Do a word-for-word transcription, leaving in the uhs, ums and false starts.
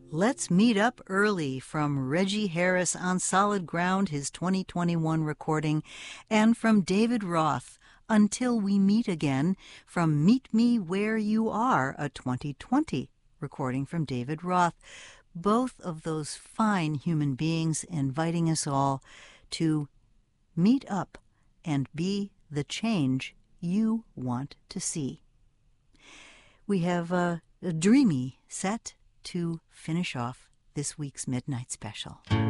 Let's Meet Up Early from Reggie Harris on Solid Ground, his twenty twenty-one recording, and from David Roth, Until We Meet Again, from Meet Me Where You Are, a twenty twenty recording from David Roth. Both of those fine human beings inviting us all to meet up and be the change you want to see. We have a, a dreamy set to finish off this week's Midnight Special.